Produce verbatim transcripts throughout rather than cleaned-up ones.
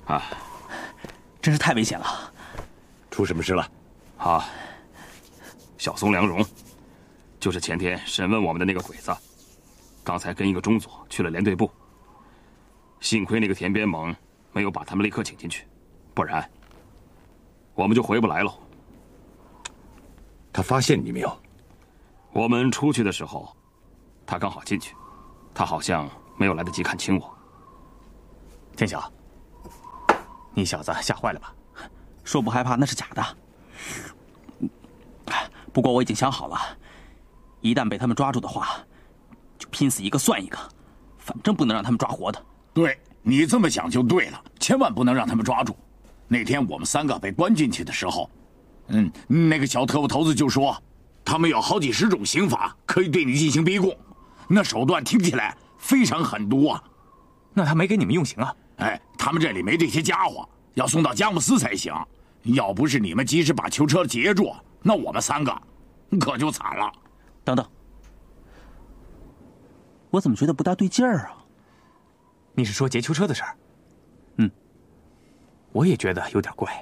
啊， 真是太危险了！ 出什么事了？ 啊，小松良荣，就是前天审问我们的那个鬼子，刚才跟一个中佐去了连队部。幸亏那个田边猛没有把他们立刻请进去，不然我们就回不来了。 他发现你没有？ 我们出去的时候，他刚好进去，他好像没有来得及看清我。 天晓，你小子吓坏了吧？说不害怕那是假的。不过我已经想好了，一旦被他们抓住的话，就拼死一个算一个，反正不能让他们抓活的。 对，你这么想就对了，千万不能让他们抓住。那天我们三个被关进去的时候，嗯，那个小特务头子就说，他们有好几十种刑法可以对你进行逼供，那手段听起来非常狠毒啊。 那他没给你们用刑啊？ 哎，他们这里没这些家伙，要送到佳木斯才行。要不是你们及时把囚车截住，那我们三个可就惨了。 等等，我怎么觉得不大对劲儿啊？ 你是说劫囚车的事儿？ 嗯， 我也觉得有点怪。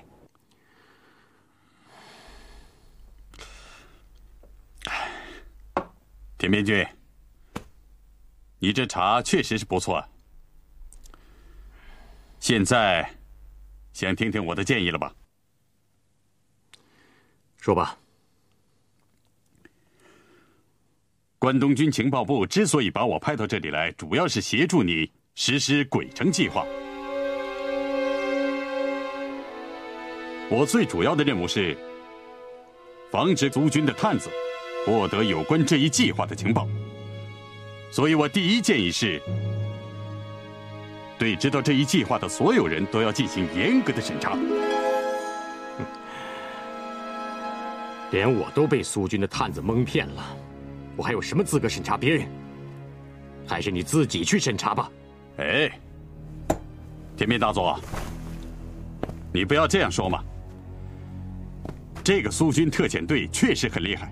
田边君，你这茶确实是不错。现在，想听听我的建议了吧？ 说吧。 关东军情报部之所以把我派到这里来，主要是协助你实施鬼城计划。我最主要的任务是防止苏军的探子获得有关这一计划的情报，所以我第一建议是，对知道这一计划的所有人都要进行严格的审查。 连我都被苏军的探子蒙骗了，我还有什么资格审查别人？还是你自己去审查吧。 哎，田边大佐，你不要这样说嘛。这个苏军特遣队确实很厉害，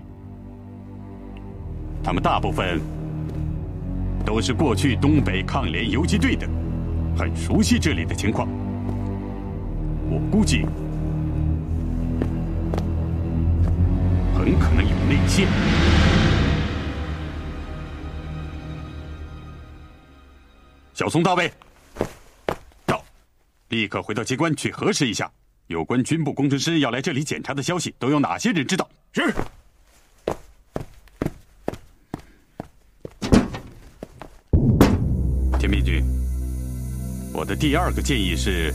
他们大部分都是过去东北抗联游击队的，很熟悉这里的情况。我估计很可能有内线。小松大尉，到，立刻回到机关去核实一下，有关军部工程师要来这里检查的消息都有哪些人知道？ 是。 田边君，我的第二个建议是，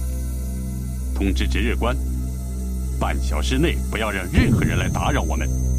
通知值日官，半小时内不要让任何人来打扰我们。